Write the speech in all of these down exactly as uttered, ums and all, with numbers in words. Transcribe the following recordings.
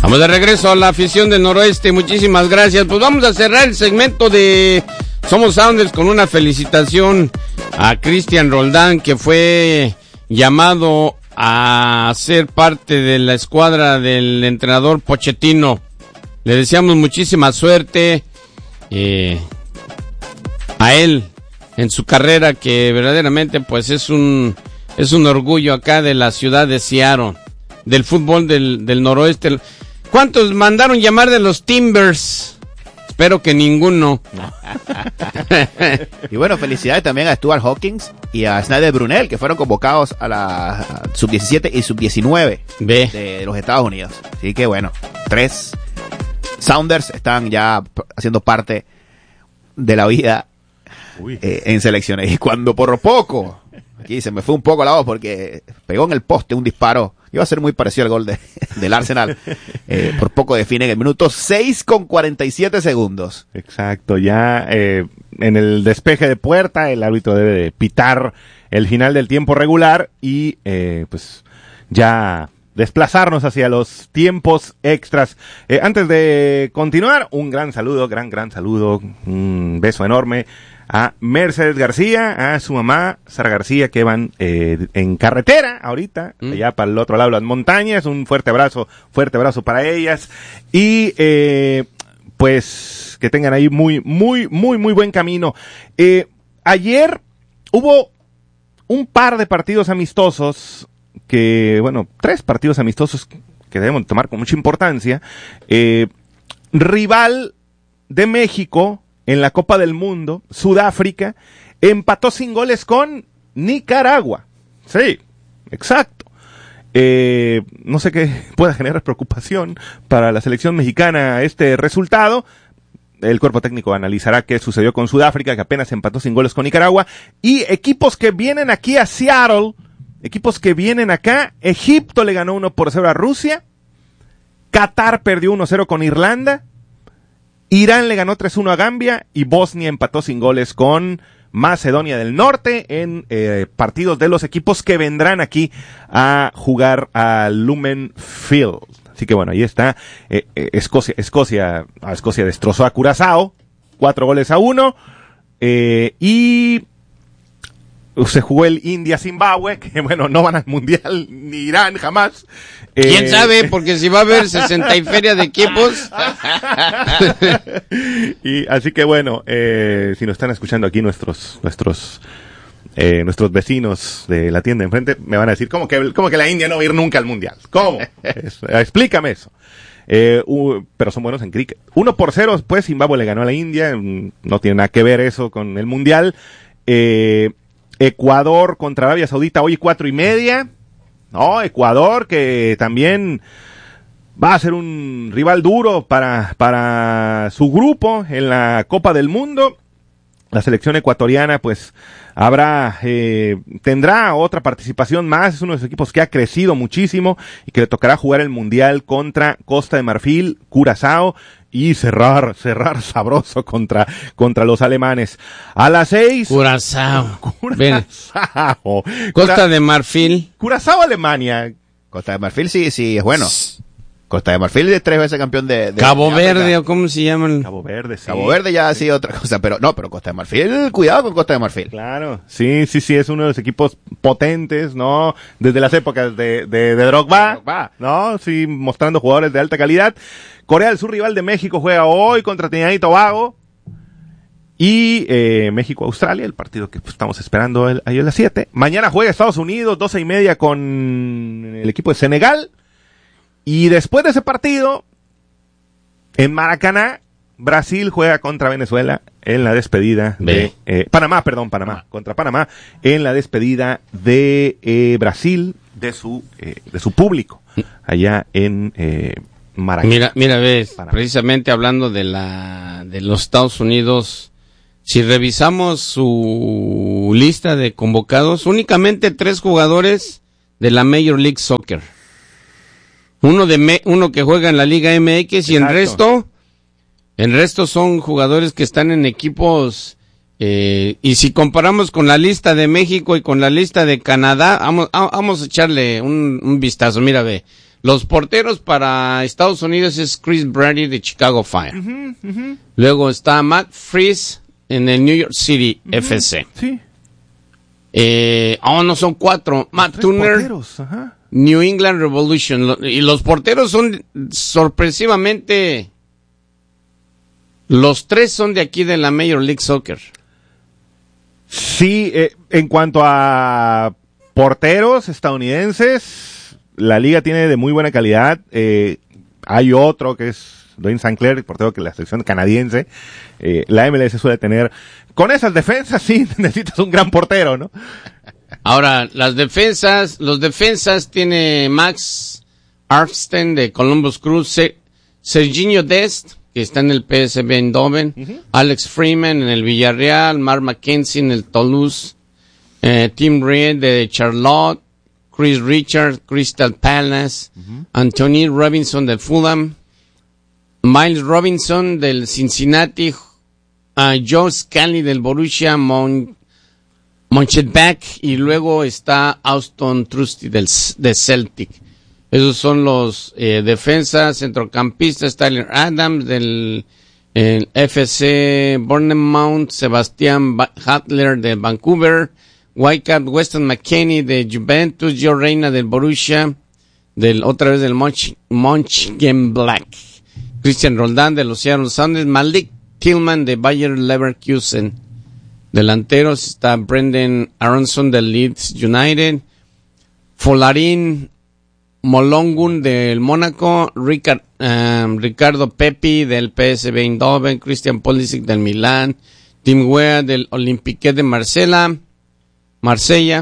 Vamos de regreso a la afición del Noroeste, muchísimas gracias. Pues vamos a cerrar el segmento de Somos Sounders con una felicitación a Cristian Roldán, que fue llamado a ser parte de la escuadra del entrenador Pochettino. Le deseamos muchísima suerte eh, a él en su carrera, que verdaderamente pues es un es un orgullo acá de la ciudad de Seattle, del fútbol del, del noroeste. ¿Cuántos mandaron llamar de los Timbers? Espero que ninguno. Y bueno, felicidades también a Stuart Hawkins y a Snyder Brunel, que fueron convocados a la sub diecisiete y sub diecinueve de, de los Estados Unidos. Así que bueno, tres Sounders están ya haciendo parte de la vida eh, en selecciones. Y cuando por poco, aquí se me fue un poco la voz porque pegó en el poste un disparo, iba a ser muy parecido al gol de, del Arsenal, eh, por poco define en el minuto seis con cuarenta y siete segundos. Exacto, ya eh, en el despeje de puerta el árbitro debe de pitar el final del tiempo regular y eh, pues ya desplazarnos hacia los tiempos extras. Eh, antes de continuar, un gran saludo, gran, gran saludo, un beso enorme a Mercedes García, a su mamá, Sara García, que van eh, en carretera ahorita, mm. allá para el otro lado de las montañas. Un fuerte abrazo, fuerte abrazo para ellas. Y eh, pues que tengan ahí muy, muy, muy, muy buen camino. Eh, ayer hubo un par de partidos amistosos que, bueno, tres partidos amistosos que debemos tomar con mucha importancia. Eh, rival de México en la Copa del Mundo, Sudáfrica, empató sin goles con Nicaragua. Sí, exacto. Eh, no sé qué pueda generar preocupación para la selección mexicana este resultado. El cuerpo técnico analizará qué sucedió con Sudáfrica, que apenas empató sin goles con Nicaragua. Y equipos que vienen aquí a Seattle, equipos que vienen acá, Egipto le ganó uno por cero a Rusia, Qatar perdió uno cero con Irlanda, Irán le ganó tres uno a Gambia y Bosnia empató sin goles con Macedonia del Norte en eh, partidos de los equipos que vendrán aquí a jugar a Lumen Field. Así que bueno, ahí está. Eh, eh, Escocia, Escocia, a Escocia destrozó a Curazao, cuatro goles a uno. Eh, y se jugó el India-Zimbabue, que bueno, no van al Mundial, ni irán jamás. ¿Quién eh, sabe? Porque si va a haber sesenta y feria de equipos. Y así que bueno, eh, si nos están escuchando aquí nuestros, nuestros, eh, nuestros vecinos de la tienda enfrente, me van a decir, ¿cómo que, cómo que la India no va a ir nunca al Mundial? ¿Cómo? Es, explícame eso. Eh, uh, pero son buenos en cricket. Uno por cero, pues Zimbabue le ganó a la India, no tiene nada que ver eso con el Mundial. Eh, Ecuador contra Arabia Saudita hoy cuatro y media. No, Ecuador que también va a ser un rival duro para, para su grupo en la Copa del Mundo. La selección ecuatoriana pues habrá, eh, tendrá otra participación más. Es uno de los equipos que ha crecido muchísimo y que le tocará jugar el Mundial contra Costa de Marfil, Curazao y cerrar, cerrar sabroso contra, contra los alemanes. A las seis. Curazao. Curazao. Costa Cura, de Marfil. Curazao, Alemania. Costa de Marfil sí, sí es bueno. Costa de Marfil es tres veces campeón de, de Cabo de Verde, o cómo se llaman. Cabo Verde, sí. Cabo Verde ya ha sido otra cosa, pero no, pero Costa de Marfil, cuidado con Costa de Marfil. Claro, sí, sí, sí, es uno de los equipos potentes, ¿no? Desde las épocas de, de, de Drogba, Drogba, ¿no? Sí, mostrando jugadores de alta calidad. Corea del Sur, rival de México, juega hoy contra Trinidad y Tobago. Y eh, México-Australia, el partido que pues, estamos esperando el, ahí a las siete. Mañana juega Estados Unidos, doce y media con el equipo de Senegal. Y después de ese partido, en Maracaná, Brasil juega contra Venezuela en la despedida de... Eh, Panamá, perdón, Panamá, contra Panamá, en la despedida de eh, Brasil, de su eh, de su público, allá en eh, Maracaná. Mira, mira, ves, Panamá. Precisamente hablando de la de los Estados Unidos, si revisamos su lista de convocados, únicamente tres jugadores de la Major League Soccer. Uno de me, uno que juega en la Liga M X y el resto, el resto son jugadores que están en equipos, eh, y si comparamos con la lista de México y con la lista de Canadá, vamos, a, vamos a echarle un, un vistazo. Mira, ve, Los porteros para Estados Unidos es Chris Brady de Chicago Fire. Uh-huh, uh-huh. Luego está Matt Freese en el New York City uh-huh. F C. Sí. Eh, oh, no, son cuatro. Matt Tres Turner, porteros, ajá. New England Revolution. Y los porteros son sorpresivamente... Los tres son de aquí de la Major League Soccer. Sí, eh, en cuanto a porteros estadounidenses, la liga tiene de muy buena calidad. Eh, hay otro que es Dwayne Sinclair, portero que la selección canadiense. Eh, la M L S suele tener... Con esas defensas, sí, necesitas un gran portero, ¿no? Ahora, las defensas, los defensas tiene Max Arfsten de Columbus Crew, Se- Serginho Dest, que está en el P S V Eindhoven, uh-huh. Alex Freeman en el Villarreal, Mark McKenzie en el Toulouse, eh, Tim Reed de Charlotte, Chris Richards, Crystal Palace, uh-huh. Anthony Robinson de Fulham, Miles Robinson del Cincinnati, uh, Joe Scally del Borussia Mon- Mönchengladbach y luego está Austin Trusty del de Celtic. Esos son los eh, defensas, centrocampistas, Tyler Adams del el F C Bournemouth, Sebastián Hutler de Vancouver, Wyckoff Weston McKennie de Juventus, Joe Reina del Borussia, del otra vez del Mönchengladbach, Christian Roldán de los Seattle Sounders, Malik Tillman de Bayer Leverkusen. Delanteros está Brendan Aronson del Leeds United, Folarin Molongun del Mónaco, Ricard, um, Ricardo Pepi del P S V Eindhoven, Christian Pulisic del Milán, Tim Weah del Olympique de Marsella, Marsella,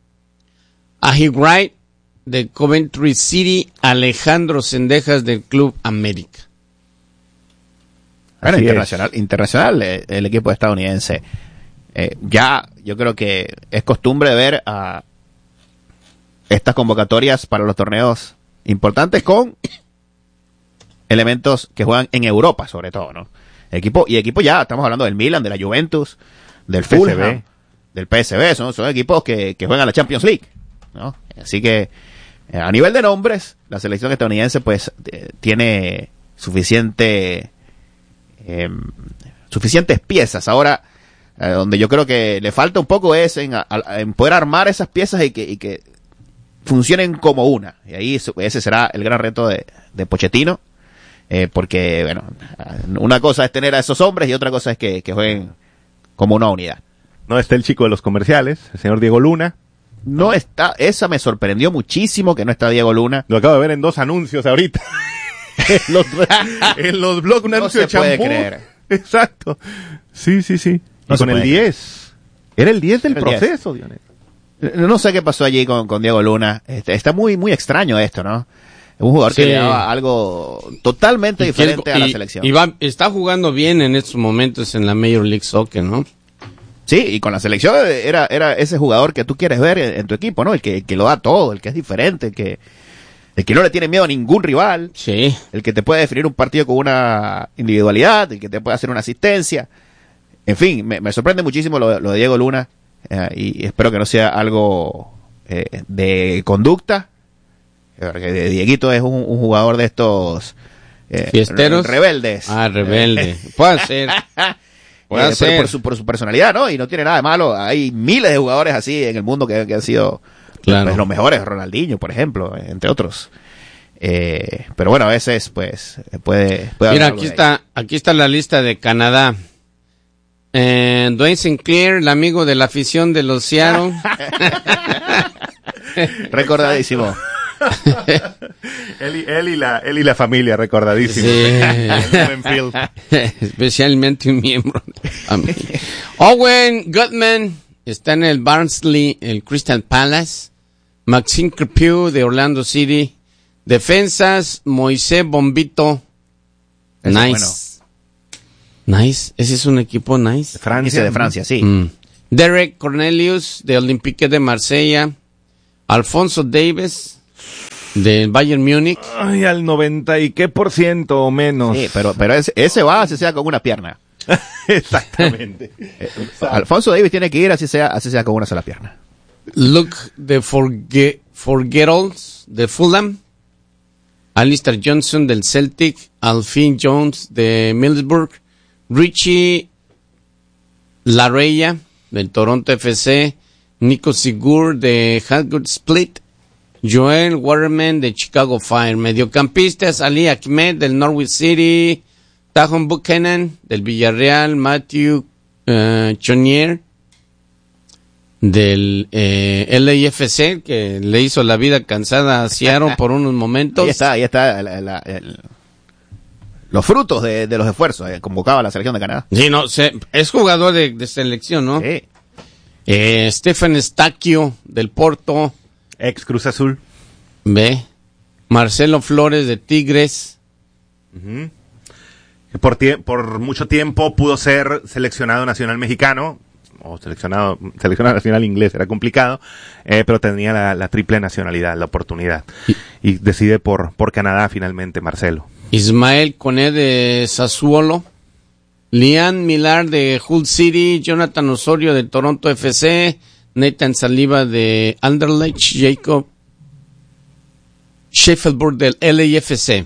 Ahi Wright de Coventry City, Alejandro Sendejas del Club América. Bueno, Así internacional, es. internacional eh, el equipo estadounidense. Eh, ya yo creo que es costumbre ver a estas convocatorias para los torneos importantes con elementos que juegan en Europa, sobre todo, ¿no? Equipo, y equipo ya, estamos hablando del Milan, de la Juventus, del Fulham, P S V. Del P S V, son, son equipos que, que juegan a la Champions League, ¿no? Así que, eh, a nivel de nombres, la selección estadounidense, pues, eh, tiene suficiente, eh, suficientes piezas. Ahora, eh, donde yo creo que le falta un poco es en, a, en poder armar esas piezas y que, y que funcionen como una. Y ahí ese será el gran reto de, de Pochettino. Eh, porque, bueno, una cosa es tener a esos hombres y otra cosa es que, que jueguen como una unidad. No está el chico de los comerciales, el señor Diego Luna. No está, esa me sorprendió muchísimo que no está Diego Luna. Lo acabo de ver en dos anuncios ahorita. en los, en los blogs, un No anuncio se de puede champú. creer. Exacto. Sí, sí, sí. No Y se con el puede diez. Era el diez del Era el diez. proceso, Dionet. No sé qué pasó allí con, con Diego Luna. Este, está muy, muy extraño esto, ¿no? Un jugador Sí. que le daba algo totalmente Y diferente que- a la y- selección. Y va, está jugando bien en estos momentos en la Major League Soccer, ¿no? Sí, y con la selección era, era ese jugador que tú quieres ver en, en tu equipo, ¿no? El que, el que lo da todo, el que es diferente, el que, el que no le tiene miedo a ningún rival, Sí. el que te puede definir un partido con una individualidad, el que te puede hacer una asistencia. En fin, me, me sorprende muchísimo lo, lo de Diego Luna, eh, y espero que no sea algo eh, de conducta, porque Dieguito es un, un jugador de estos eh, ¿Fiesteros? rebeldes. Ah, rebelde. Puede ser. Puede Eh, ser. por, por su, por su personalidad, ¿no? Y no tiene nada de malo. Hay miles de jugadores así en el mundo que, que han sido Claro. pues, los mejores. Ronaldinho, por ejemplo, entre otros. Eh, pero bueno, a veces, pues, puede... puede Mira, haber algo aquí de está, aquí está la lista de Canadá. Eh, Dwayne Sinclair, el amigo de la afición de los Seattle. ahí. Recordadísimo. él, y, él, y la, él y la familia, recordadísimo. Sí. El Enfield. Especialmente un miembro de la familia. Owen Gutman está en el Barnsley, el Crystal Palace. Maxime Crepeau de Orlando City. Defensas, Moisés Bombito. Ese es Nice. Nice. Ese es un equipo nice. Francia. Ese de Francia, sí. Mm. Derek Cornelius de Olympique de Marsella. Alfonso Davis del Bayern Múnich. Ay, al noventa y qué por ciento o menos. Sí, pero, pero ese, ese va, así sea con una pierna. Exactamente. Eh, Alfonso Davis tiene que ir, así sea, así sea con una sola pierna. Luke de Forge Forgettles de Fulham. Alistair Johnson del Celtic, Alfie Jones de Middlesbrough, Richie Lareya del Toronto F C, Nico Sigur de Hartwood Split, Joel Waterman de Chicago Fire. Mediocampistas: Ali Ahmed del Norwich City, Tajon Buchanan del Villarreal, Matthew uh, Chonier del eh, L A F C, que le hizo la vida cansada a Seattle por unos momentos. Ahí está, ahí está la, la, el, los frutos de, de los esfuerzos. Eh, convocaba a la selección de Canadá. Sí, no, se, es jugador de, de selección, ¿no? Sí. Eh, Stephen Stacchio del Porto. Ex Cruz Azul. Ve. Marcelo Flores de Tigres. Uh-huh. Por, tie- por mucho tiempo pudo ser seleccionado nacional mexicano. O seleccionado, seleccionado nacional inglés, era complicado, eh, pero tenía la, la triple nacionalidad, la oportunidad. Y, y decide por, por Canadá finalmente, Marcelo. Ismael Coné de Sassuolo, Lian Millar de Hull City, Jonathan Osorio de Toronto F C, Nathan Saliba de Anderlecht, Jacob Sheffield del L A F C.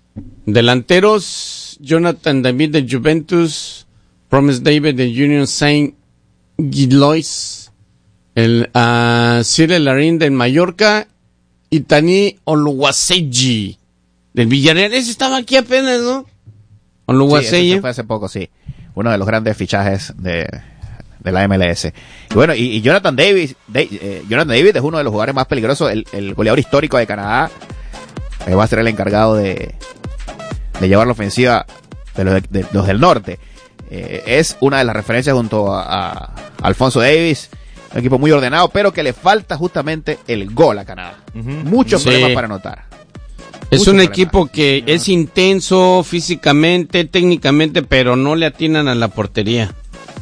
Delanteros: Jonathan David de Juventus, Promise David de Union Saint Gillois, el uh, Cyril Larin del Mallorca y Tani Oluwaseyi del Villarreal. Ese estaba aquí apenas, ¿no? Oluwaseyi. Sí, fue hace poco, sí. Uno de los grandes fichajes de, de la M L S. Y bueno, y, y Jonathan Davis, de, eh, Jonathan David es uno de los jugadores más peligrosos, el, el goleador histórico de Canadá. Eh, va a ser el encargado de, de llevar la ofensiva de los, de, de los del norte. Eh, es una de las referencias junto a, a Alfonso Davis, un equipo muy ordenado, pero que le falta justamente el gol a Canadá. Uh-huh. Muchos sí. problemas para anotar. Es Muchos un problemas. Equipo que uh-huh. es intenso físicamente, técnicamente, pero no le atinan a la portería.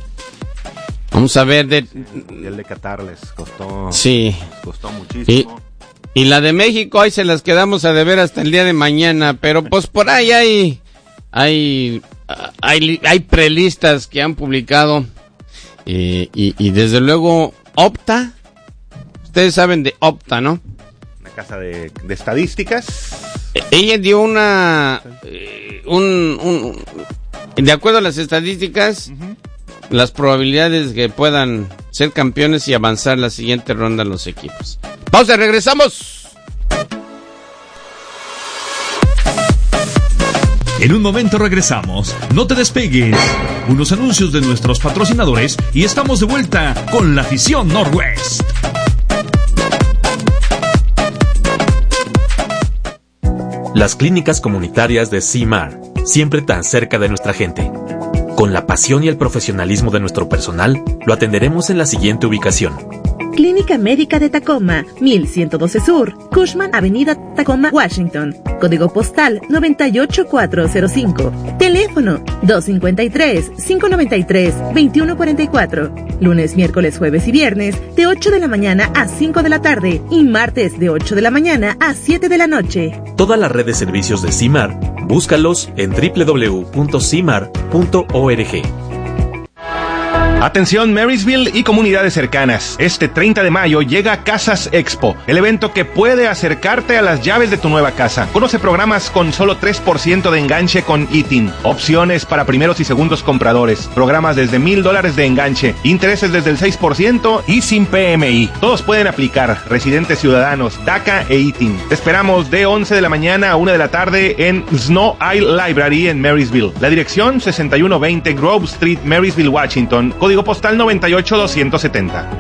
Vamos a ver. De... Sí, el de Qatar les costó, sí. les costó muchísimo. Y, y la de México, ahí se las quedamos a deber hasta el día de mañana, pero pues por ahí hay... hay Hay, hay prelistas que han publicado eh, y, y desde luego Opta, ustedes saben de Opta, ¿no? Una casa de, de estadísticas. Eh, ella dio una, eh, un, un, de acuerdo a las estadísticas, uh-huh. las probabilidades que puedan ser campeones y avanzar la siguiente ronda los equipos. Pausa, regresamos. En un momento regresamos. No te despegues. Unos anuncios de nuestros patrocinadores y estamos de vuelta con la afición Northwest. Las clínicas comunitarias de C I M A R, siempre tan cerca de nuestra gente. Con la pasión y el profesionalismo de nuestro personal, lo atenderemos en la siguiente ubicación. Clínica Médica de Tacoma, mil ciento doce Sur, Cushman Avenida, Tacoma, Washington. Código postal noventa y ocho mil cuatrocientos cinco. Teléfono dos cinco tres, cinco nueve tres, dos uno cuatro cuatro. Lunes, miércoles, jueves y viernes de ocho de la mañana a cinco de la tarde y martes de ocho de la mañana a siete de la noche. Toda la red de servicios de C I M A R, búscalos en doble u doble u doble u punto cimar punto org. Atención Marysville y comunidades cercanas. Este treinta de mayo llega Casas Expo, el evento que puede acercarte a las llaves de tu nueva casa. Conoce programas con solo tres por ciento de enganche con I T I N, opciones para primeros y segundos compradores, programas desde mil dólares de enganche, intereses desde el seis por ciento y sin P M I. Todos pueden aplicar, residentes ciudadanos, DACA e I T I N. Te esperamos de once de la mañana a una de la tarde en Snow Isle Library en Marysville. La dirección sesenta y uno veinte Grove Street, Marysville, Washington. Código postal noventa y ocho mil doscientos setenta.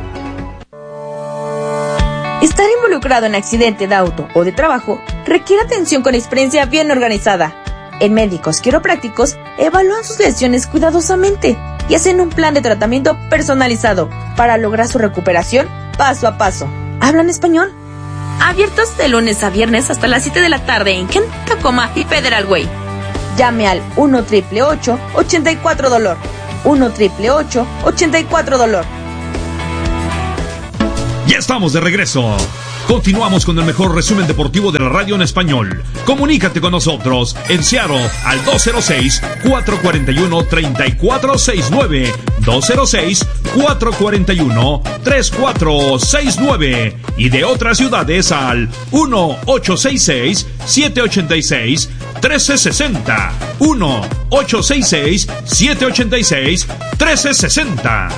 Estar involucrado en accidente de auto o de trabajo requiere atención con experiencia bien organizada. En Médicos Quiroprácticos evalúan sus lesiones cuidadosamente y hacen un plan de tratamiento personalizado para lograr su recuperación paso a paso. ¿Hablan español? Abiertos de lunes a viernes hasta las siete de la tarde en Kent, Tacoma y Federal Way. Llame al uno ocho ocho ocho, ochenta y cuatro dolor. uno ocho ocho, ochenta y cuatro dolor. Ya estamos de regreso. Continuamos con el mejor resumen deportivo de la radio en español. Comunícate con nosotros en Seattle al dos cero seis, cuatro cuatro uno, tres cuatro seis nueve, dos cero seis, cuatro cuatro uno, tres cuatro seis nueve y de otras ciudades al uno ocho seis seis, siete ocho seis, uno tres seis cero, uno ocho seis seis, siete ocho seis, uno tres seis cero.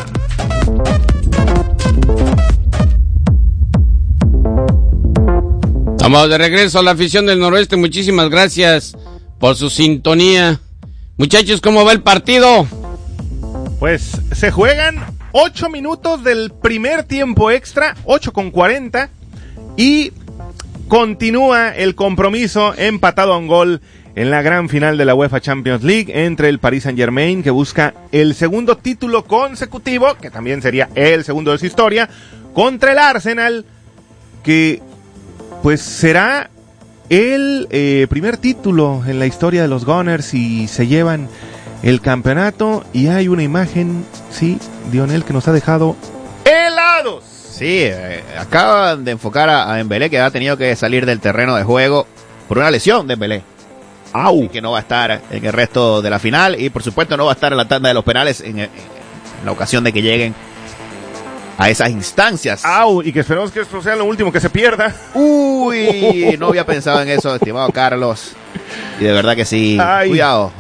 Estamos de regreso a la afición del Noroeste. Muchísimas gracias por su sintonía. Muchachos, ¿cómo va el partido? Pues se juegan ocho minutos del primer tiempo extra, ocho con cuarenta, y continúa el compromiso empatado a un gol en la gran final de la UEFA Champions League entre el Paris Saint-Germain, que busca el segundo título consecutivo, que también sería el segundo de su historia, contra el Arsenal, que pues será el eh, primer título en la historia de los Gunners y se llevan el campeonato. Y hay una imagen, sí, Dionel, que nos ha dejado helados. Sí, eh, acaban de enfocar a, a Dembélé, que ha tenido que salir del terreno de juego por una lesión de Dembélé. Au. Y que no va a estar en el resto de la final y por supuesto no va a estar en la tanda de los penales en, en la ocasión de que lleguen a esas instancias. Au, y que esperemos que esto sea lo último que se pierda. Uy, no había pensado en eso, estimado Carlos. Y de verdad que sí. Ay. Cuidado.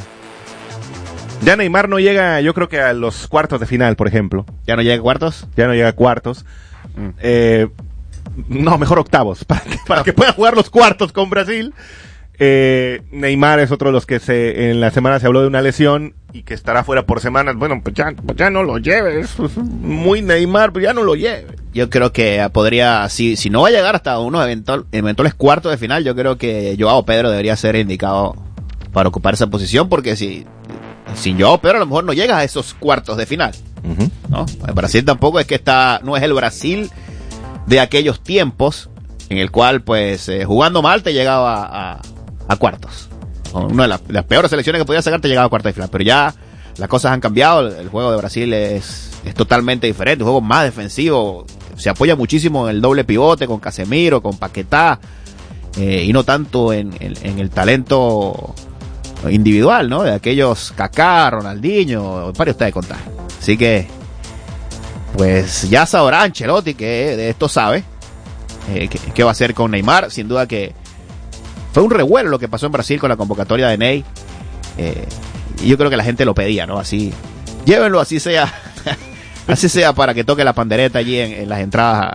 Ya Neymar no llega, yo creo que a los cuartos de final, por ejemplo. ¿Ya no llega a cuartos? Ya no llega a cuartos. Mm. Eh, no, mejor octavos, para que, para que pueda jugar los cuartos con Brasil. Eh, Neymar es otro de los que se en la semana se habló de una lesión y que estará fuera por semanas. Bueno, pues ya, pues ya no lo lleves, pues muy Neymar, pues ya no lo lleve. Yo creo que podría, si, si no va a llegar hasta unos eventual, eventuales cuartos de final, yo creo que Joao Pedro debería ser indicado para ocupar esa posición, porque si sin Joao Pedro a lo mejor no llega a esos cuartos de final. Uh-huh. ¿No? El Brasil tampoco es que está, no es el Brasil de aquellos tiempos en el cual pues eh, jugando mal te llegaba a a cuartos. Una de las, las peores selecciones que podía sacar te llegaba a cuartos de final, pero ya las cosas han cambiado. El, el juego de Brasil es, es totalmente diferente, un juego más defensivo, se apoya muchísimo en el doble pivote con Casemiro, con Paquetá, eh, y no tanto en, en, en el talento individual, ¿no? De aquellos Kaká, Ronaldinho, varios ustedes de contar. Así que pues ya sabrá Ancelotti, que de esto sabe, eh, qué, qué va a hacer con Neymar. Sin duda que fue un revuelo lo que pasó en Brasil con la convocatoria de Ney. Eh, y yo creo que la gente lo pedía, ¿no? Así, llévenlo, así sea, así sea para que toque la pandereta allí en, en las entradas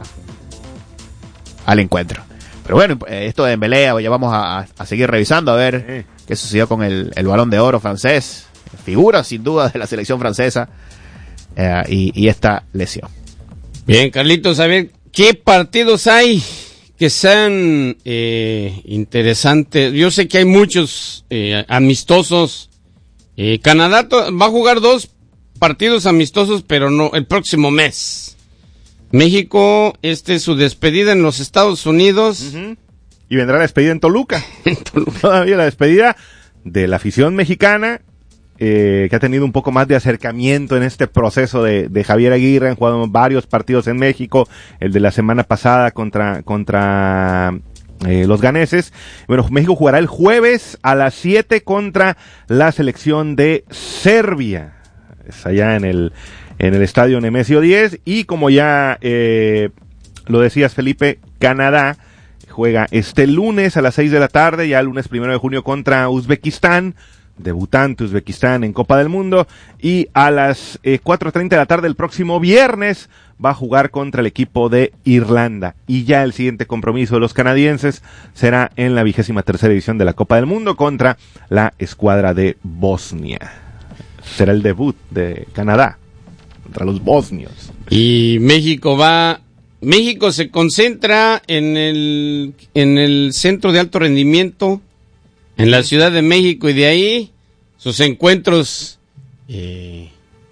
a, al encuentro. Pero bueno, esto de Dembélé, ya vamos a, a seguir revisando a ver eh. qué sucedió con el, el Balón de Oro francés. Figura sin duda de la selección francesa, eh, y, y esta lesión. Bien, Carlitos, a ver, ¿qué partidos hay que sean eh, interesantes? Yo sé que hay muchos eh, amistosos. Eh, Canadá to- va a jugar dos partidos amistosos, pero no el próximo mes. México, este es su despedida en los Estados Unidos. Uh-huh. Y vendrá la despedida en Toluca. En Toluca. Todavía la despedida de la afición mexicana, eh, que ha tenido un poco más de acercamiento en este proceso de, de Javier Aguirre. Han jugado varios partidos en México, el de la semana pasada contra contra eh, los ganeses. Bueno, México jugará el jueves a las siete contra la selección de Serbia. Es allá en el en el estadio Nemesio diez. Y como ya eh, lo decías, Felipe, Canadá juega este lunes a las seis de la tarde, ya el lunes primero de junio, contra Uzbekistán. Debutante Uzbekistán en Copa del Mundo, y a las eh, cuatro treinta de la tarde el próximo viernes va a jugar contra el equipo de Irlanda. Y ya el siguiente compromiso de los canadienses será en la vigésima tercera edición de la Copa del Mundo contra la escuadra de Bosnia. Será el debut de Canadá contra los bosnios. Y México va, México se concentra en el en el centro de alto rendimiento en la Ciudad de México, y de ahí sus encuentros eh,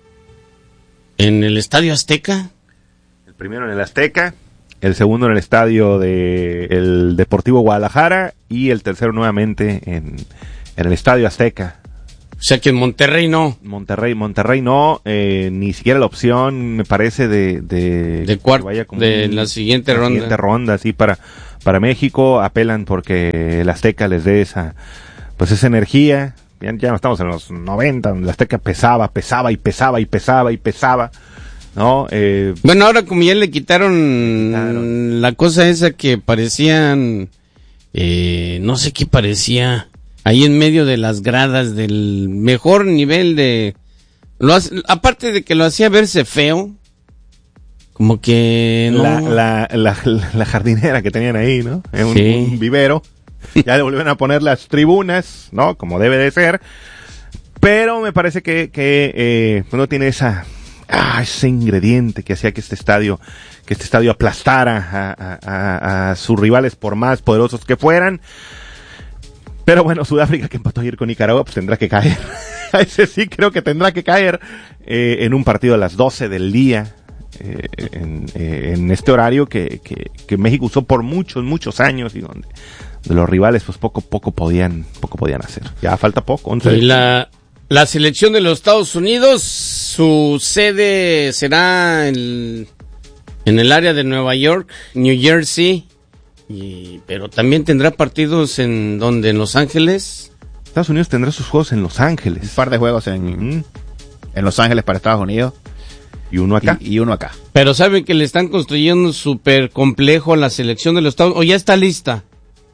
en el Estadio Azteca. El primero en el Azteca, el segundo en el estadio de el Deportivo Guadalajara, y el tercero nuevamente en, en el Estadio Azteca. O sea que en Monterrey no. Monterrey, Monterrey no, eh, ni siquiera la opción, me parece, de de, de, cuart- vaya como de un, la siguiente la ronda. siguiente ronda, sí, para, para México. Apelan porque el Azteca les dé esa, pues esa energía. Ya, ya no estamos en los noventa, donde el Azteca pesaba, pesaba y pesaba y pesaba y pesaba, ¿no? Eh, bueno, ahora como ya le quitaron, le quitaron. la cosa esa que parecían, eh, no sé qué parecía, ahí en medio de las gradas del mejor nivel de... Lo hace, aparte de que lo hacía verse feo, como que no... la, la, la, la jardinera que tenían ahí, ¿no? En un, Sí. un vivero. Ya le volvieron a poner las tribunas, ¿no? Como debe de ser. Pero me parece que, que eh, no tiene esa, ah, ese ingrediente que hacía que este estadio, que este estadio aplastara a, a, a, a sus rivales por más poderosos que fueran. Pero bueno, Sudáfrica, que empató ayer con Nicaragua, pues tendrá que caer. A ese sí creo que tendrá que caer eh, en un partido a las doce del día. Eh, en, eh, en este horario que, que, que México usó por muchos, muchos años y donde de los rivales pues poco, poco podían, poco podían hacer. Ya falta poco, once. Y la, la selección de los Estados Unidos, su sede será en, en el área de Nueva York, New Jersey, y, pero también tendrá partidos en donde, en Los Ángeles. Estados Unidos tendrá sus juegos en Los Ángeles. Un par de juegos en, mm. en Los Ángeles para Estados Unidos. Y uno acá. Y, y uno acá. Pero saben que le están construyendo súper complejo a la selección de los Estados Unidos. ¿O ya está lista?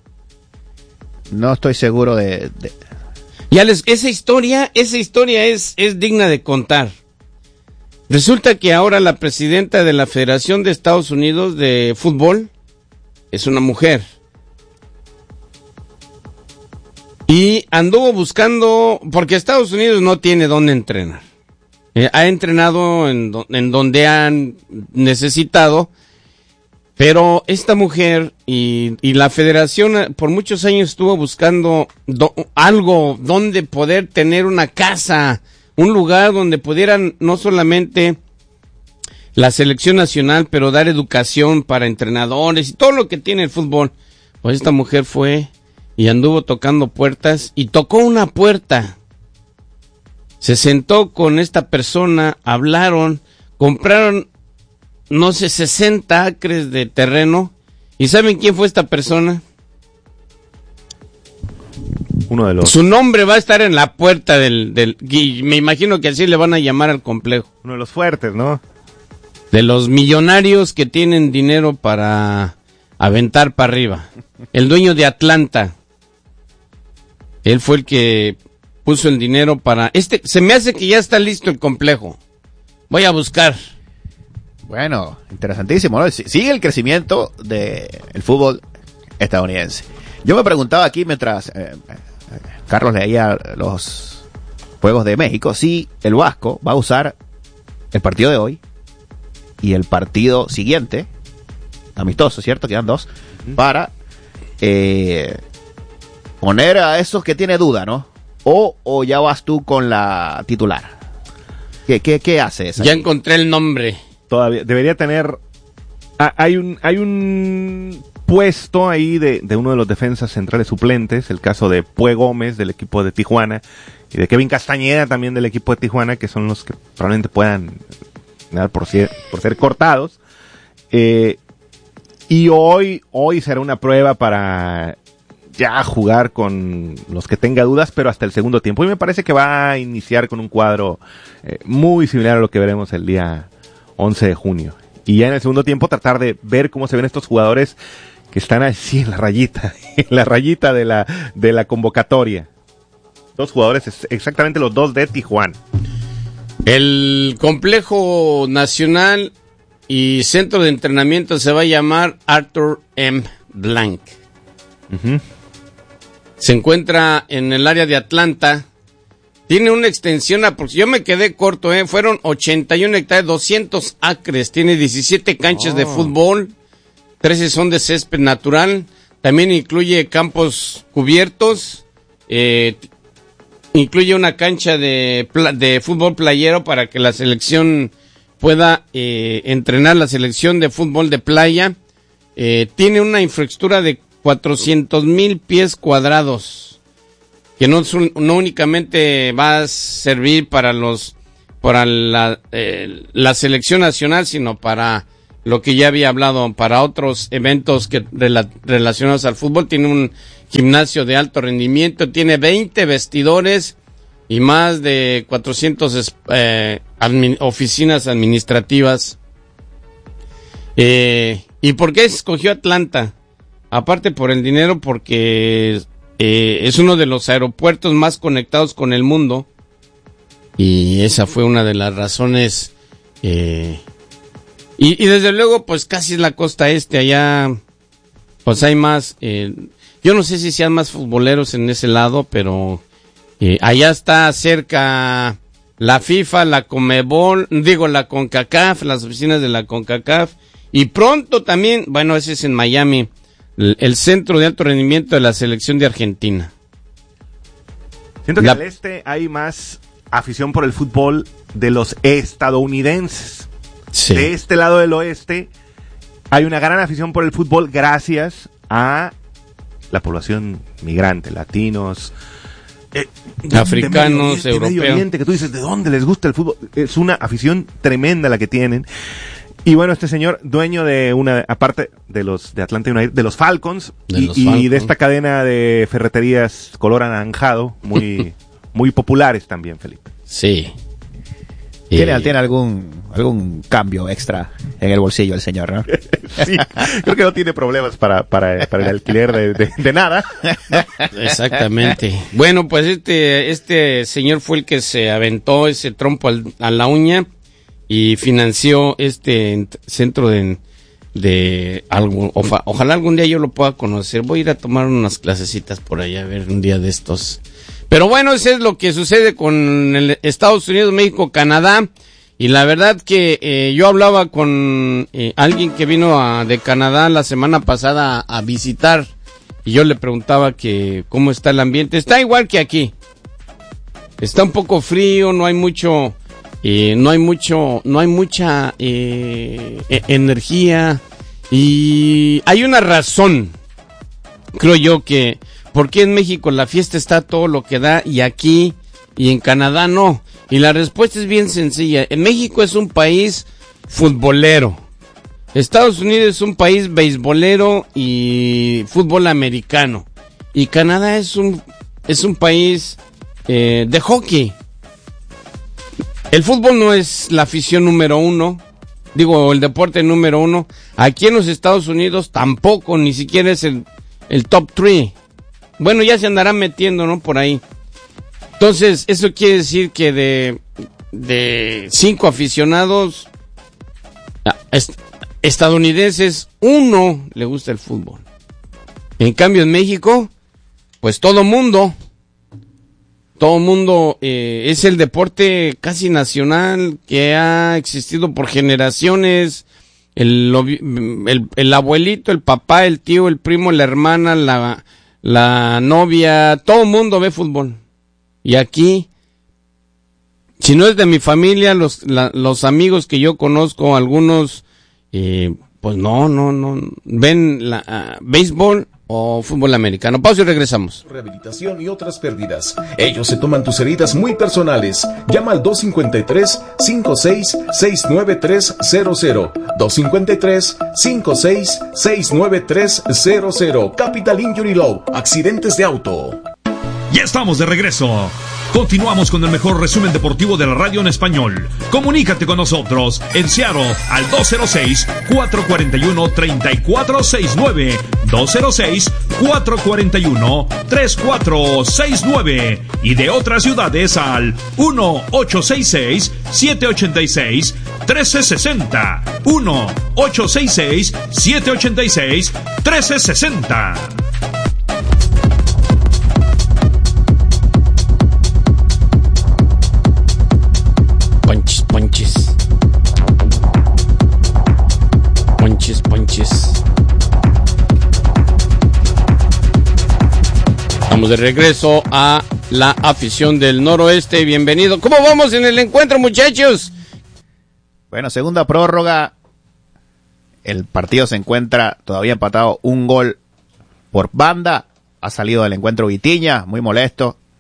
No estoy seguro de... de... Ya les, esa historia, esa historia es, es digna de contar. Resulta que ahora la presidenta de la Federación de Estados Unidos de Fútbol es una mujer. Y anduvo buscando, porque Estados Unidos no tiene dónde entrenar. Eh, ha entrenado en, do, en donde han necesitado, pero esta mujer y, y la federación por muchos años estuvo buscando do, algo donde poder tener una casa, un lugar donde pudieran no solamente la selección nacional, pero dar educación para entrenadores y todo lo que tiene el fútbol. Pues esta mujer fue y anduvo tocando puertas y tocó una puerta. Se sentó con esta persona, hablaron, compraron, no sé, sesenta acres de terreno. ¿Y saben quién fue esta persona? Uno de los... Su nombre va a estar en la puerta del, del... Y me imagino que así le van a llamar al complejo. Uno de los fuertes, ¿no? De los millonarios que tienen dinero para aventar para arriba. El dueño de Atlanta. Él fue el que... puso el dinero para... este se me hace que ya está listo el complejo. Voy a buscar. Bueno, interesantísimo, ¿no? Sigue el crecimiento del fútbol estadounidense. Yo me preguntaba aquí mientras eh, Carlos leía los juegos de México, si el Vasco va a usar el partido de hoy y el partido siguiente, amistoso, ¿cierto? Quedan dos, para eh, poner a esos que tiene duda, ¿no? O, o ya vas tú con la titular. ¿Qué, qué, qué haces? Ya encontré el nombre. Todavía debería tener... Ah, hay un hay un puesto ahí de, de uno de los defensas centrales suplentes, el caso de Pue Gómez del equipo de Tijuana y de Kevin Castañeda también del equipo de Tijuana, que son los que probablemente puedan ganar por ser, por ser cortados. Eh, y hoy, hoy será una prueba para... ya jugar con los que tenga dudas, pero hasta el segundo tiempo. Y me parece que va a iniciar con un cuadro eh, muy similar a lo que veremos el día once de junio. Y ya en el segundo tiempo tratar de ver cómo se ven estos jugadores que están así en la rayita, en la rayita de la, de la convocatoria. Dos jugadores, exactamente los dos de Tijuana. El complejo nacional y centro de entrenamiento se va a llamar Arthur M. Blank. Uh-huh. Se encuentra en el área de Atlanta. Tiene una extensión, porque yo me quedé corto, ¿eh? Fueron ochenta y una hectáreas, doscientos acres. Tiene diecisiete canchas oh. de fútbol, trece son de césped natural. También incluye campos cubiertos. Eh, incluye una cancha de, de fútbol playero para que la selección pueda eh, entrenar, la selección de fútbol de playa. Eh, tiene una infraestructura de cuatrocientos mil pies cuadrados. que no, no únicamente va a servir para los para la, eh, la selección nacional, sino para lo que ya había hablado, para otros eventos que rela, relacionados al fútbol. Tiene un gimnasio de alto rendimiento, tiene veinte vestidores y más de cuatrocientas eh, admin, oficinas administrativas. Eh, ¿Y por qué escogió Atlanta? Aparte por el dinero, porque eh, es uno de los aeropuertos más conectados con el mundo. Y esa fue una de las razones. Eh, y, y desde luego, pues casi es la costa este, allá pues hay más. Eh, yo no sé si sean más futboleros en ese lado, pero eh, allá está cerca la FIFA, la Conmebol, digo la CONCACAF, las oficinas de la CONCACAF. Y pronto también, bueno, ese es en Miami, el, el centro de alto rendimiento de la selección de Argentina. Siento que la, al este hay más afición por el fútbol de los estadounidenses. Sí. De este lado del oeste hay una gran afición por el fútbol gracias a la población migrante, latinos, eh, africanos, de Medio Oriente, europeos. de Medio Oriente, que tú dices, ¿de dónde les gusta el fútbol? Es una afición tremenda la que tienen. Y bueno, este señor, dueño de una, aparte de los de Atlanta United, de los Falcons, de y, los y Falcons. de esta cadena de ferreterías color anaranjado, muy, muy populares también, Felipe. Sí. ¿Tiene, Eh, ¿Tiene algún algún cambio extra en el bolsillo el señor, no? Sí, creo que no tiene problemas para, para, para el alquiler de, de, de nada. Exactamente. Bueno, pues este este señor fue el que se aventó ese trompo al, a la uña y financió este centro de, de algo. Oja, ojalá algún día yo lo pueda conocer. Voy a ir a tomar unas clasecitas por allá, a ver un día de estos. Pero bueno, eso es lo que sucede con el Estados Unidos, México, Canadá. Y la verdad que eh, yo hablaba con eh, alguien que vino a, de Canadá la semana pasada a, a visitar. Y yo le preguntaba que cómo está el ambiente. Está igual que aquí. Está un poco frío, no hay mucho, eh, no hay mucho, no hay mucha eh, e- energía. Y hay una razón, creo yo, que ¿por qué en México la fiesta está todo lo que da y aquí y en Canadá no? Y la respuesta es bien sencilla. En México es un país futbolero. Estados Unidos es un país beisbolero y fútbol americano. Y Canadá es un es un país eh, de hockey. El fútbol no es la afición número uno. Digo, el deporte número uno. Aquí en los Estados Unidos tampoco, ni siquiera es el, el top three. Bueno, ya se andarán metiendo, ¿no? Por ahí. Entonces, eso quiere decir que de, de cinco aficionados est- estadounidenses, uno le gusta el fútbol. En cambio, en México, pues todo mundo, todo mundo, eh, es el deporte casi nacional que ha existido por generaciones. El, el, el abuelito, el papá, el tío, el primo, la hermana, la... la novia, todo el mundo ve fútbol. Y aquí, si no es de mi familia, los, la, los amigos que yo conozco, algunos, eh, pues no, no, no, ven la, uh, béisbol o fútbol americano. Pausa y regresamos. Rehabilitación y otras pérdidas. Ellos se toman tus heridas muy personales. Llama al dos cinco tres, cinco seis seis nueve tres cero cero. dos cinco tres, cinco seis seis nueve tres cero cero. Capital Injury Law. Accidentes de auto. Ya estamos de regreso. Continuamos con el mejor resumen deportivo de la radio en español. Comunícate con nosotros en Seattle al dos cero seis, cuatro cuatro uno, tres cuatro seis nueve, dos cero seis, cuatro cuatro uno, tres cuatro seis nueve y de otras ciudades al uno ocho seis seis, siete ocho seis, uno tres seis cero, uno ocho seis seis, siete ocho seis, uno tres seis cero. Ponches, ponches. Ponches, ponches. Estamos de regreso a la afición del noroeste. Bienvenido. ¿Cómo vamos en el encuentro, muchachos? Bueno, segunda prórroga. El partido se encuentra todavía empatado, un gol por banda. Ha salido del encuentro Vitiña, muy molesto.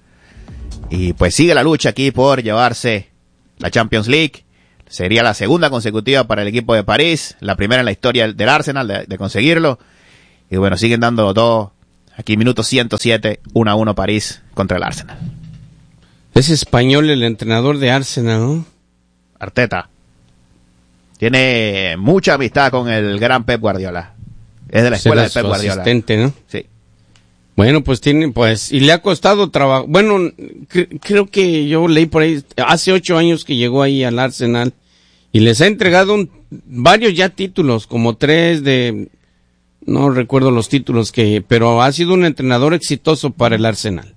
Y pues sigue la lucha aquí por llevarse la Champions League. Sería la segunda consecutiva para el equipo de París, la primera en la historia del Arsenal de, de conseguirlo. Y bueno, siguen dando todo. Aquí minuto ciento siete, uno a uno París contra el Arsenal. Es español el entrenador de Arsenal, ¿no? Arteta. Tiene mucha amistad con el gran Pep Guardiola. Es de la escuela de Pep Guardiola. Asistente, ¿no? Sí. Bueno, pues tiene, pues, y le ha costado trabajo. Bueno, cre- creo que yo leí por ahí, hace ocho años que llegó ahí al Arsenal y les ha entregado un, varios ya títulos, como tres de, no recuerdo los títulos que, pero ha sido un entrenador exitoso para el Arsenal.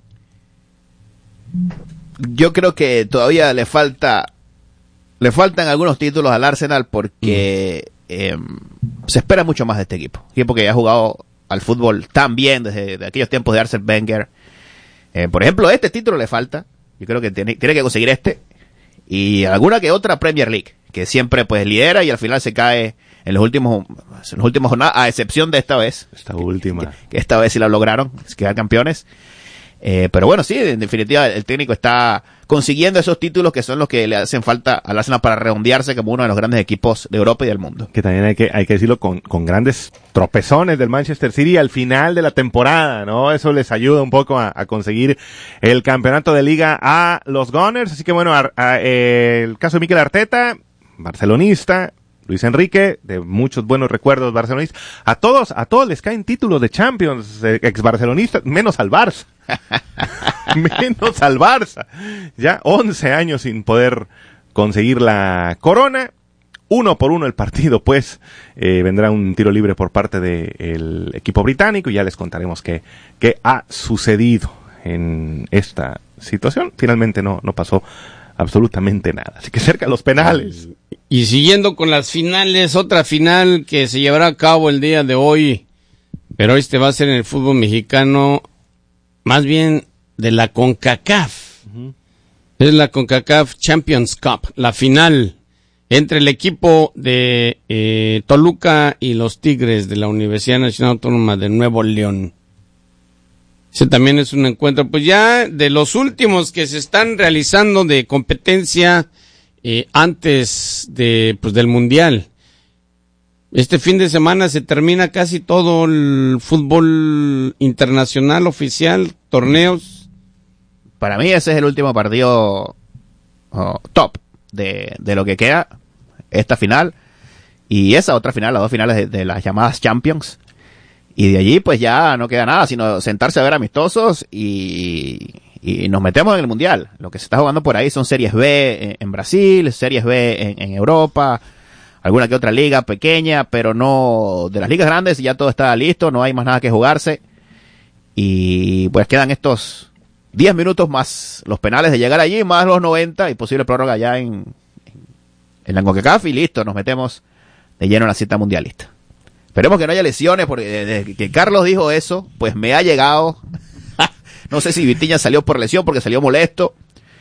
Yo creo que todavía le falta, le faltan algunos títulos al Arsenal porque mm. eh, se espera mucho más de este equipo. Equipo que ha jugado al fútbol tan bien desde de aquellos tiempos de Arsene Wenger. Eh, por ejemplo, este título le falta. Yo creo que tiene, tiene que conseguir este. Y alguna que otra Premier League, que siempre pues lidera y al final se cae en los últimos, en los últimos jornadas, a excepción de esta vez. Esta última. Que, que esta vez sí la lograron, quedar campeones. Eh, pero bueno, sí, en definitiva el técnico está consiguiendo esos títulos que son los que le hacen falta al Arsenal para redondearse como uno de los grandes equipos de Europa y del mundo. Que también hay que, hay que decirlo con, con grandes tropezones del Manchester City al final de la temporada, ¿no? Eso les ayuda un poco a, a conseguir el campeonato de liga a los Gunners. Así que bueno, a, a, eh, el caso de Mikel Arteta, barcelonista, Luis Enrique, de muchos buenos recuerdos barcelonistas. A todos, a todos les caen títulos de Champions, eh, ex barcelonistas, menos al Barça. menos al Barça. Ya once años sin poder conseguir la corona. Uno por uno el partido, pues, eh, vendrá un tiro libre por parte del equipo británico y ya les contaremos qué, qué ha sucedido en esta situación. Finalmente no, no pasó absolutamente nada. Así que cerca los penales. Y siguiendo con las finales, otra final que se llevará a cabo el día de hoy, pero este va a ser en el fútbol mexicano, más bien de la CONCACAF. Uh-huh. Es la CONCACAF Champions Cup, la final entre el equipo de eh, Toluca y los Tigres de la Universidad Nacional Autónoma de Nuevo León. Ese también es un encuentro, pues ya de los últimos que se están realizando de competencia eh, antes de pues del Mundial. Este fin de semana se termina casi todo el fútbol internacional oficial, torneos. Para mí ese es el último partido oh, top de, de lo que queda, esta final y esa otra final, las dos finales de, de las llamadas Champions. Y de allí pues ya no queda nada, sino sentarse a ver amistosos y, y nos metemos en el Mundial. Lo que se está jugando por ahí son Series B en, en Brasil, Series B en, en Europa, alguna que otra liga pequeña, pero no de las ligas grandes, ya todo está listo, no hay más nada que jugarse. Y pues quedan estos diez minutos más los penales de llegar allí, más los noventa y posible prórroga ya en, en, en la CONCACAF y listo, nos metemos de lleno en la cita mundialista. Esperemos que no haya lesiones, porque desde que Carlos dijo eso, pues me ha llegado. No sé si Vitinha salió por lesión, porque salió molesto.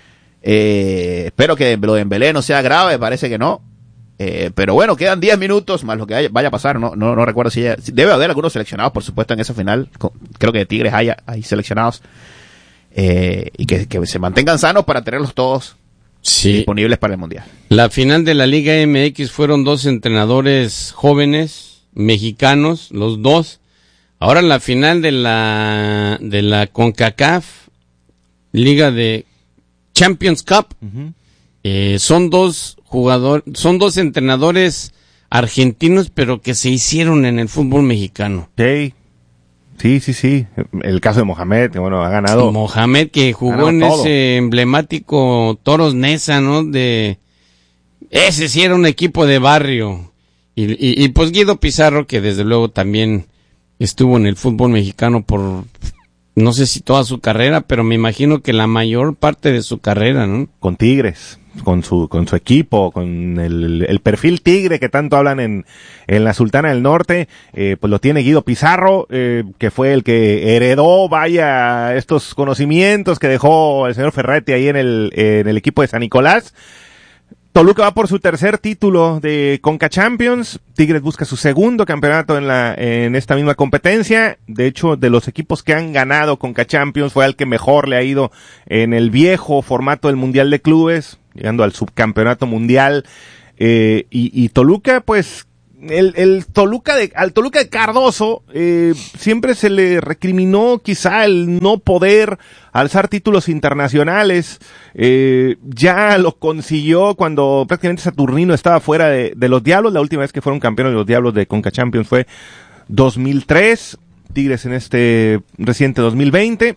Eh, espero que lo de Dembélé no sea grave, parece que no. Eh, pero bueno, quedan diez minutos más lo que haya, vaya a pasar. No, no, no recuerdo si, haya, si debe haber algunos seleccionados, por supuesto, en esa final. Creo que de Tigres haya, hay seleccionados. Eh, y que, que se mantengan sanos para tenerlos todos sí. disponibles para el Mundial. La final de la Liga M X fueron dos entrenadores jóvenes mexicanos, los dos. Ahora la final de la de la CONCACAF, Liga de Champions Cup, uh-huh. eh, son dos jugadores, son dos entrenadores argentinos, pero que se hicieron en el fútbol mexicano. Sí, sí, sí, sí. El caso de Mohamed, que bueno, ha ganado. Mohamed, que jugó en todo. Ese emblemático Toros Neza, ¿no? De ese sí era un equipo de barrio. Y, y, y pues Guido Pizarro, que desde luego también estuvo en el fútbol mexicano por, no sé si toda su carrera, pero me imagino que la mayor parte de su carrera, ¿no? Con Tigres, con su con su equipo, con el, el perfil tigre que tanto hablan en, en la Sultana del Norte, eh, pues lo tiene Guido Pizarro, eh, que fue el que heredó, vaya, estos conocimientos que dejó el señor Ferretti ahí en el, en el equipo de San Nicolás. Toluca va por su tercer título de Conca Champions. Tigres busca su segundo campeonato en la en esta misma competencia. De hecho, de los equipos que han ganado Conca Champions, fue al que mejor le ha ido en el viejo formato del Mundial de Clubes, llegando al subcampeonato mundial. Eh, y, y Toluca, pues, el, el Toluca de, al Toluca de Cardoso, eh, siempre se le recriminó quizá el no poder alzar títulos internacionales. Eh, ya lo consiguió cuando prácticamente Saturnino estaba fuera de, de los Diablos. La última vez que fueron campeones de los Diablos de Conca Champions fue dos mil tres. Tigres en este reciente dos mil veinte.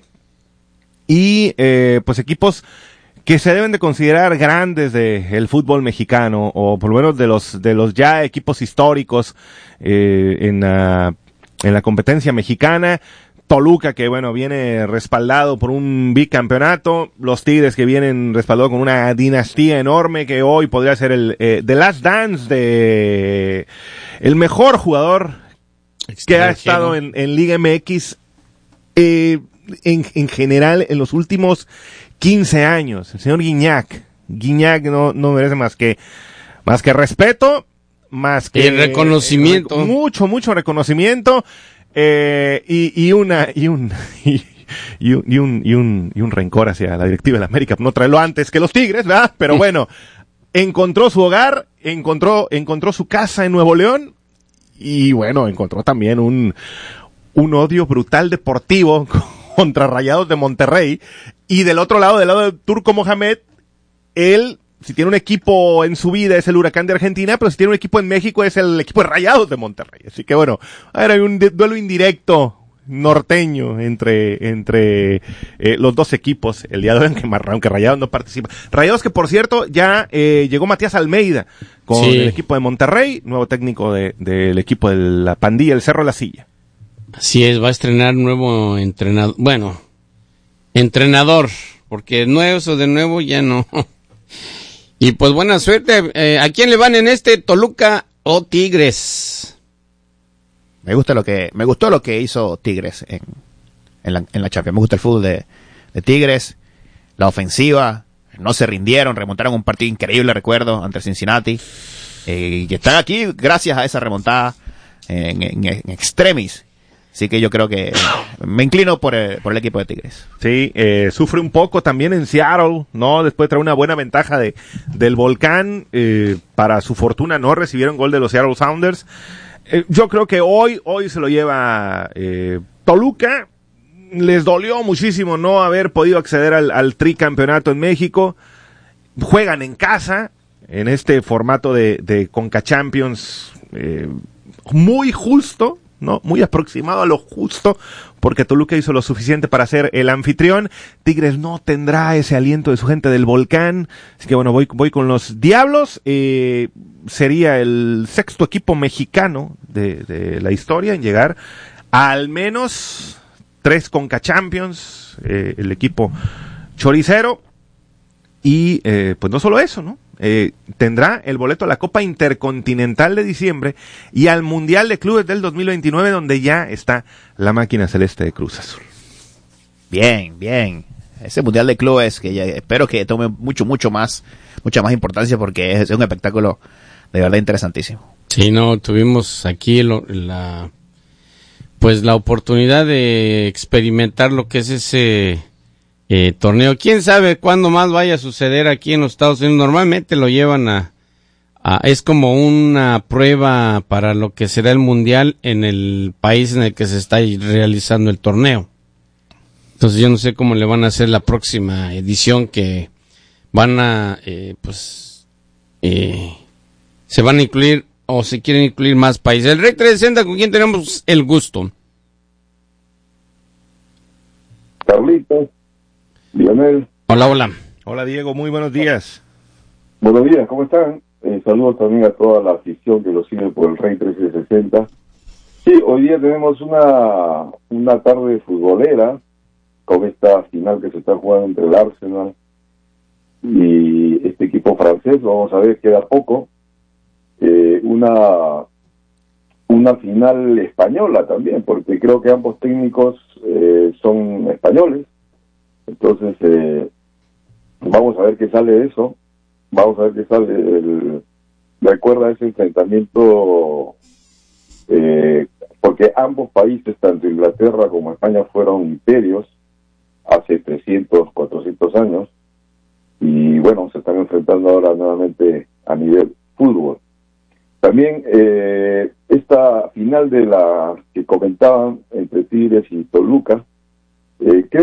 Y, eh, pues equipos que se deben de considerar grandes del fútbol mexicano, o por lo menos de los de los ya equipos históricos eh, en la en la competencia mexicana. Toluca, que bueno, viene respaldado por un bicampeonato. Los Tigres, que vienen respaldados con una dinastía enorme, que hoy podría ser el eh, The Last Dance de el mejor jugador que ha estado en, en Liga M X eh, en, en general en los últimos quince años, el señor Guiñac. Guiñac no, no merece más que, más que respeto, más que... Y reconocimiento. Eh, mucho, mucho reconocimiento, eh, y, y una, y un, y, y un, y un, y un, y un rencor hacia la directiva de la América, no traerlo antes que los Tigres, ¿verdad? Pero bueno, encontró su hogar, encontró, encontró su casa en Nuevo León, y bueno, encontró también un, un odio brutal deportivo contra Rayados de Monterrey. Y del otro lado, del lado de Turco Mohamed, él, si tiene un equipo en su vida, es el Huracán de Argentina, pero si tiene un equipo en México, es el equipo de Rayados de Monterrey. Así que bueno, ahora hay un duelo indirecto norteño entre entre eh, los dos equipos el día de hoy, aunque, aunque Rayados no participa. Rayados, que por cierto ya eh, llegó Matías Almeida con sí. el equipo de Monterrey, nuevo técnico de, del equipo de la pandilla, el Cerro de la Silla. Así es, va a estrenar nuevo entrenador, bueno, entrenador, porque nuevo o de nuevo ya no. Y pues buena suerte. Eh, ¿A quién le van en este, Toluca o Tigres? Me gusta lo que me gustó lo que hizo Tigres en, en la en la Champions. Me gusta el fútbol de, de Tigres, la ofensiva, no se rindieron, remontaron un partido increíble, recuerdo, ante Cincinnati, eh, y están aquí gracias a esa remontada en, en, en extremis. Así que yo creo que me inclino por el, por el equipo de Tigres. Sí, eh, sufre un poco también en Seattle, ¿no? Después de traer una buena ventaja de del Volcán, eh, para su fortuna no recibieron gol de los Seattle Sounders. Eh, yo creo que hoy, hoy se lo lleva eh, Toluca. Les dolió muchísimo no haber podido acceder al, al tricampeonato en México. Juegan en casa, en este formato de, de Conca Champions, eh, muy justo, ¿no? Muy aproximado a lo justo, porque Toluca hizo lo suficiente para ser el anfitrión. Tigres no tendrá ese aliento de su gente del Volcán, así que bueno, voy, voy con los Diablos. Eh, sería el sexto equipo mexicano de, de la historia en llegar a al menos tres Conca Champions, eh, el equipo choricero. Y eh, pues no solo eso, ¿no? Eh, tendrá el boleto a la Copa Intercontinental de diciembre y al Mundial de Clubes del dos mil veintinueve, donde ya está la máquina celeste de Cruz Azul. Bien, bien. Ese Mundial de Clubes que ya espero que tome mucho, mucho más, mucha más importancia, porque es, es un espectáculo de verdad interesantísimo. Sí, no, tuvimos aquí lo, la, pues la oportunidad de experimentar lo que es ese Eh, torneo. Quién sabe cuándo más vaya a suceder aquí en los Estados Unidos. Normalmente lo llevan a, a es como una prueba para lo que será el mundial en el país en el que se está realizando el torneo. Entonces yo no sé cómo le van a hacer la próxima edición, que van a eh, pues eh, se van a incluir o se quieren incluir más países. El Rey trescientos sesenta, ¿con quién tenemos el gusto? Carlitos. Lionel. Hola, hola. Hola, Diego, muy buenos días. Buenos días, ¿cómo están? Eh, saludos también a toda la afición que lo sigue por el Rey trescientos sesenta. Sí, hoy día tenemos una una tarde futbolera con esta final que se está jugando entre el Arsenal y este equipo francés. Vamos a ver, queda poco. Eh, una una final española también, porque creo que ambos técnicos eh, son españoles. Entonces, eh, vamos a ver qué sale de eso. vamos a ver qué sale. El, recuerda ese enfrentamiento, eh, porque ambos países, tanto Inglaterra como España, fueron imperios hace trescientos, cuatrocientos años, y bueno, se están enfrentando ahora nuevamente a nivel fútbol. También eh, esta final de la que comentaban entre Tigres y Toluca, eh, creo